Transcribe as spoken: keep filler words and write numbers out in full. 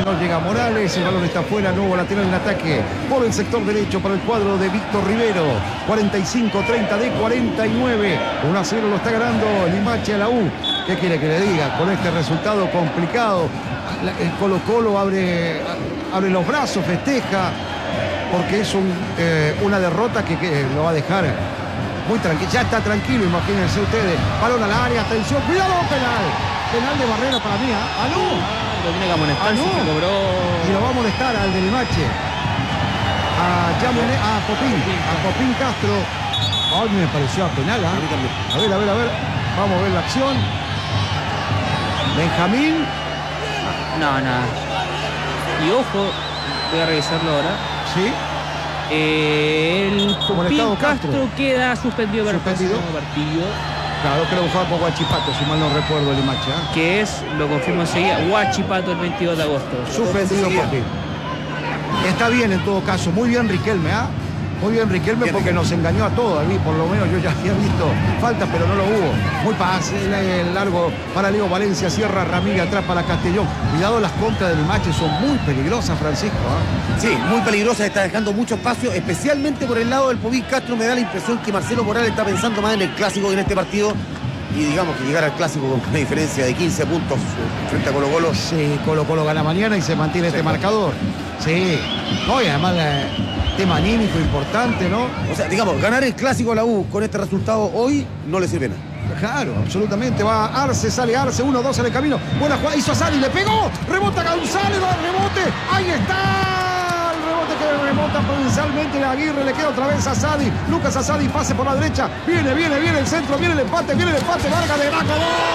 viene, no llega Morales, el balón está fuera, nuevo lateral en ataque por el sector derecho para el cuadro de Víctor Rivero. cuarenta y cinco treinta de cuarenta y nueve. uno a cero lo está ganando Limache a la U. ¿Qué quiere que le diga? Con este resultado complicado, el Colo Colo abre, abre los brazos, festeja, porque es un, eh, una derrota que, que lo va a dejar muy tranquilo. Ya está tranquilo, imagínense ustedes. Balón al área, atención, cuidado, penal. Penal de Barrera para mí, ¿ah? ¿Ah, no? Lo tiene que amonestar, ¿Ah, no? se cobró. Y lo va a molestar al de Limache. A, Yamone, a Popín, a Popín Castro. A mí me pareció a penal, ¿ah? A ver, a ver, a ver. Vamos a ver la acción. Benjamín. No, nada. Y ojo, voy a revisarlo ahora. Sí. Eh, el Popín Castro. Castro queda suspendido para el Suspendido. próximo partido. Claro, creo que jugaba por Guachipato, si mal no recuerdo, Limache, ¿eh? Que es, lo confirmo enseguida, Huachipato el veintidós de agosto. Suspendido Popín. Está bien en todo caso, muy bien Riquelme, ¿ah? Muy bien Riquelme bien, porque Riquelme. Nos engañó a todos, a mí por lo menos yo ya había visto falta, pero no lo hubo. Muy pase, largo para Leo Valencia, cierra Ramírez atrás para Castellón. Cuidado, las contras de Limache son muy peligrosas, Francisco, ¿eh? Sí, muy peligrosas, está dejando mucho espacio, especialmente por el lado del Popín Castro. Me da la impresión que Marcelo Morales está pensando más en el clásico que en este partido. Y digamos que llegar al clásico con una diferencia de quince puntos frente a Colo Colo. Sí, Colo Colo gana mañana y se mantiene sí, este marcador. Sí, no, y además eh, tema anímico importante, ¿no? O sea, digamos, ganar el clásico a la U con este resultado hoy no le sirve nada. Claro, absolutamente. Va Arce, sale Arce, uno dos en el camino. Buena jugada, hizo Asadi, le pegó. Rebota González, va rebote. Ahí está. El rebote que rebota provincialmente. Aguirre le queda otra vez a Asadi. Lucas Asadi, pase por la derecha. Viene, viene, viene el centro, viene el empate, viene el empate. Vargas de Vaca.